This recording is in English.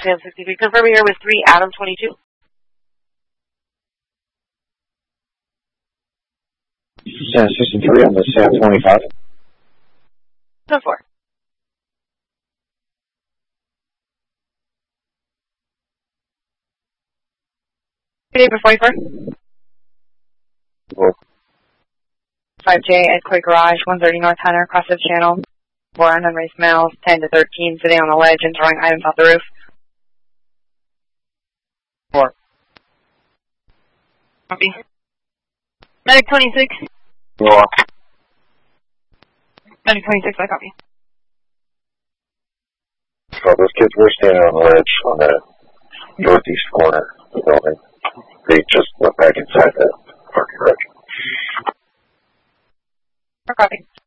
Sam 63, confirm here with 3, Adam 22. 63 on the Sam 25. 4. Good day for 44. 5J at Quay Garage, 130 North Hunter, cross the channel. 4 unraised males, 10 to 13, sitting on the ledge and throwing items off the roof. 4. Copy. Medic 26. 4. Medic 26, I copy. So those kids were standing on the ledge on the northeast corner of the building. They just went back inside the parking garage. Copy.